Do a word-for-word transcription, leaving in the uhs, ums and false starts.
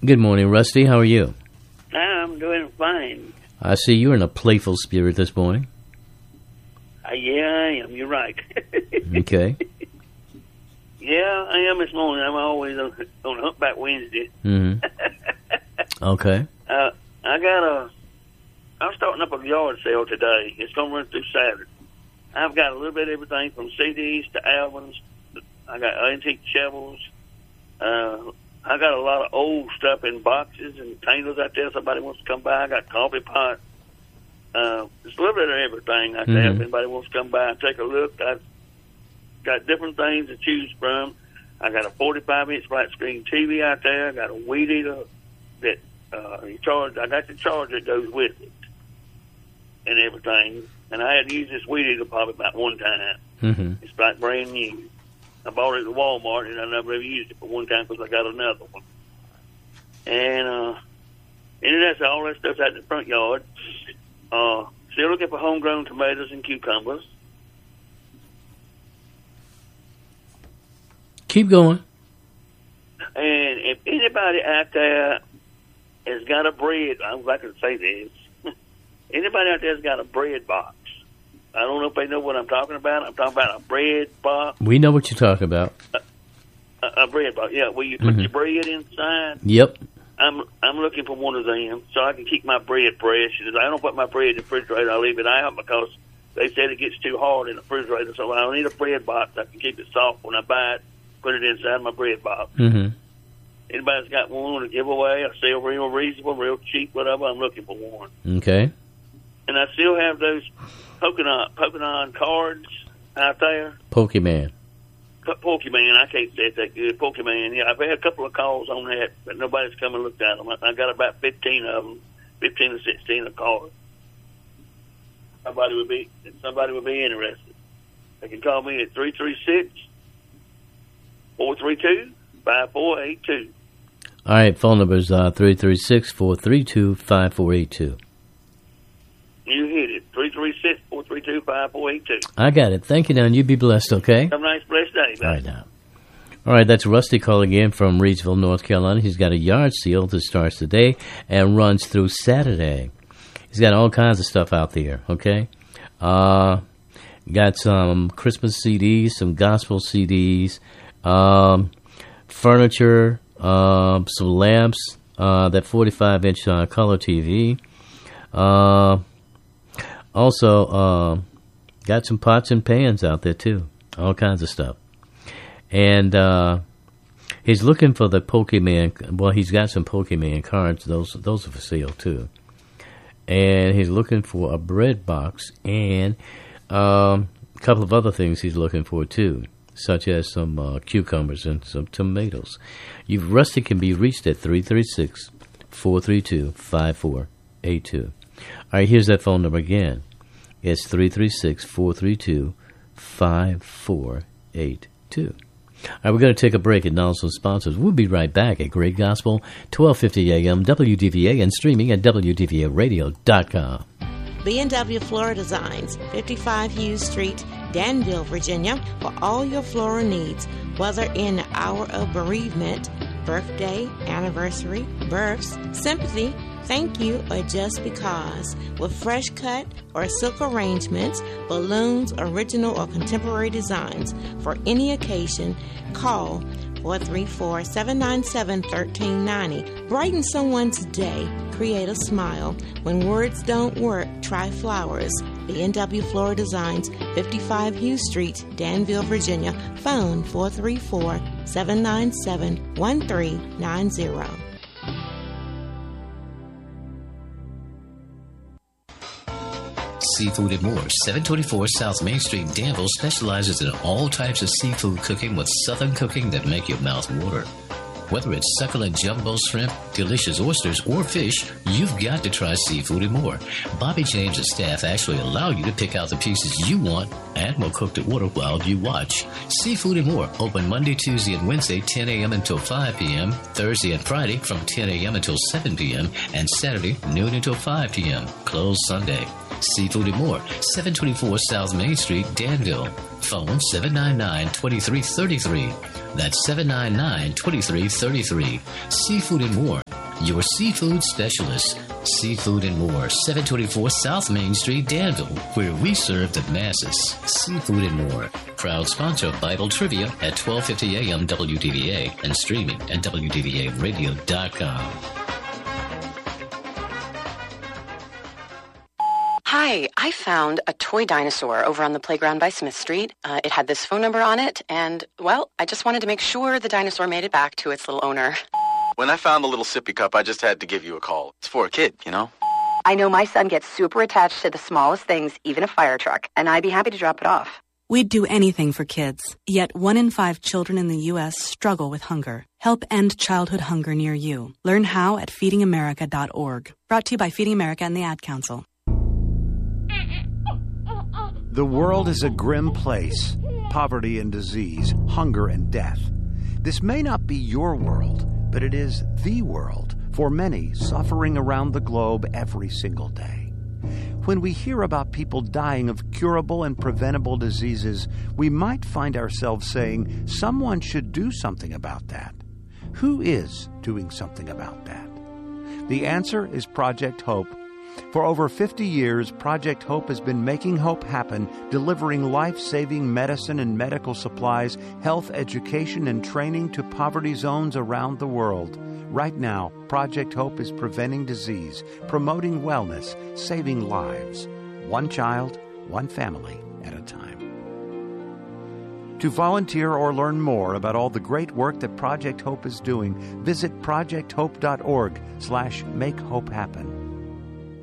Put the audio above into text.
Good morning, Rusty. How are you? I'm doing fine. I see you're in a playful spirit this morning. Uh, yeah, I am. You're right. Okay. Yeah, I am this morning. I'm always on, on Humpback Wednesday. Mm-hmm. Okay. uh, I got a... I'm starting up a yard sale today. It's going to run through Saturday. I've got a little bit of everything from C Ds to albums. I got antique shovels. Uh, I got a lot of old stuff in boxes and containers out there. Somebody wants to come by. I got coffee pot. Uh, it's a little bit of everything out there. Mm-hmm. If anybody wants to come by and take a look, I've got different things to choose from. I got a forty-five inch flat screen T V out there. I got a weed eater that uh, you charge. I got the charger that goes with it and everything. And I had used this weed eater probably about one time. Mm-hmm. It's like brand new. I bought it at Walmart and I never ever used it but one time because I got another one. And uh, and that's all that stuff's out in the front yard. Uh, still looking for homegrown tomatoes and cucumbers. Keep going. And if anybody out there has got a bread, I'm not going to say this. Anybody out there has got a bread box. I don't know if they know what I'm talking about. I'm talking about a bread box. We know what you're talking about. A, a, a bread box, yeah, where you put Mm-hmm. your bread inside. Yep. I'm I'm looking for one of them so I can keep my bread fresh. And I don't put my bread in the refrigerator. I leave it out because they said it gets too hard in the refrigerator. So I need a bread box. I can keep it soft when I buy it. Put it inside my bread box. Mm-hmm. Anybody's got one to give away, I sell real reasonable, real cheap, whatever. I'm looking for one. Okay. And I still have those Pokemon Pokemon cards out there. Pokemon. Pokemon, I can't say it that good. Pokemon, yeah, I've had a couple of calls on that, but nobody's come and looked at them. I, I got about fifteen of them, fifteen or sixteen a card. Somebody would be, somebody would be interested. They can call me at three three six, four three two, five four eight two. All right, phone number is uh, three three six, four three two, five four eight two. You hit it, three three six, four three two, five four eight two. I got it. Thank you, now, and you be blessed, okay? Have a nice, blessed day, All right, now. All right, that's Rusty calling in from Reidsville, North Carolina. He's got a yard sale that starts today and runs through Saturday. He's got all kinds of stuff out there, okay? Uh, got some Christmas C Ds, some gospel C Ds, um, furniture, um, some lamps, uh, that forty-five inch uh, color T V. Uh, also, uh, got some pots and pans out there, too. All kinds of stuff. And uh, he's looking for the Pokemon. Well, he's got some Pokemon cards. Those those are for sale, too. And he's looking for a bread box and um, a couple of other things he's looking for, too, such as some uh, cucumbers and some tomatoes. You've, Rusty can be reached at three three six, four three two, five four eight two. All right, here's that phone number again. It's three three six, four three two, five four eight two. All right, we're going to take a break and acknowledge some sponsors. We'll be right back at Great Gospel, twelve fifty A M, W D V A, and streaming at W D V A radio dot com. B and W Flora Designs, fifty-five Hughes Street, Danville, Virginia, for all your floral needs, whether in the hour of bereavement, birthday, anniversary, births, sympathy, thank you, or just because. With fresh cut or silk arrangements, balloons, original or contemporary designs for any occasion, call four three four, seven nine seven, one three nine zero. Brighten someone's day. Create a smile. When words don't work, try flowers. B and W Flora Designs, fifty-five Hughes Street, Danville, Virginia. Phone four three four, seven nine seven, one three nine zero. Seafood and More, seven twenty-four South Main Street, Danville, specializes in all types of seafood cooking with southern cooking that make your mouth water. Whether it's succulent jumbo shrimp, delicious oysters, or fish, you've got to try Seafood and More. Bobby James and staff actually allow you to pick out the pieces you want and will cook the order while you watch. Seafood and More, open Monday, Tuesday, and Wednesday, ten a m until five p m, Thursday and Friday from ten a m until seven p m, and Saturday, noon until five p m, closed Sunday. Seafood and More, seven twenty-four South Main Street, Danville. Phone seven nine nine, two three three three. That's seven nine nine, two three three three. Seafood and More your seafood specialist. Seafood and More, seven twenty-four South Main Street, Danville, where we serve the masses. Seafood and More, proud sponsor of Bible Trivia at twelve fifty a.m. W D V A and streaming at W D V A radio dot com. Hi, I found a toy dinosaur over on the playground by Smith Street. Uh, it had this phone number on it, and, well, I just wanted to make sure the dinosaur made it back to its little owner. When I found the little sippy cup, I just had to give you a call. It's for a kid, you know? I know my son gets super attached to the smallest things, even a fire truck, and I'd be happy to drop it off. We'd do anything for kids, yet one in five children in the U S struggle with hunger. Help end childhood hunger near you. Learn how at feeding america dot org. Brought to you by Feeding America and the Ad Council. The world is a grim place. Poverty and disease, hunger and death. This may not be your world, but it is the world for many suffering around the globe every single day. When we hear about people dying of curable and preventable diseases, we might find ourselves saying, someone should do something about that. Who is doing something about that? The answer is Project Hope. For over fifty years, Project Hope has been making hope happen, delivering life-saving medicine and medical supplies, health education, and training to poverty zones around the world. Right now, Project Hope is preventing disease, promoting wellness, saving lives, one child, one family at a time. To volunteer or learn more about all the great work that Project Hope is doing, visit project hope dot org slash make hope happen.